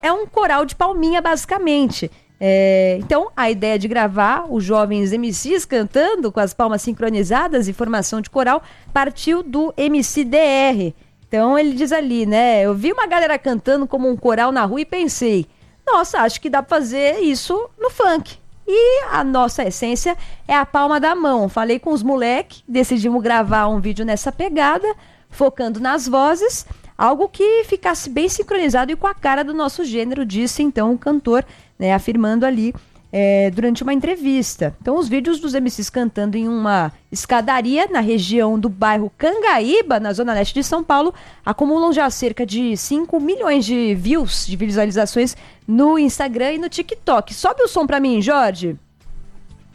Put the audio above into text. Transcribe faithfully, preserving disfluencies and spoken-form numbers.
é um coral de palminha, basicamente. É, então, a ideia de gravar os jovens M Cs cantando com as palmas sincronizadas e formação de coral partiu do M C D R. Então, ele diz ali, né? Eu vi uma galera cantando como um coral na rua e pensei, nossa, acho que dá pra fazer isso no funk. E a nossa essência é a palma da mão. Falei com os moleques, decidimos gravar um vídeo nessa pegada, focando nas vozes, algo que ficasse bem sincronizado e com a cara do nosso gênero, disse então o cantor, né, afirmando ali é, durante uma entrevista. Então os vídeos dos M Cs cantando em uma escadaria na região do bairro Cangaíba, na zona leste de São Paulo, acumulam já cerca de cinco milhões de views, de visualizações no Instagram e no TikTok. Sobe o som pra mim, Jorge.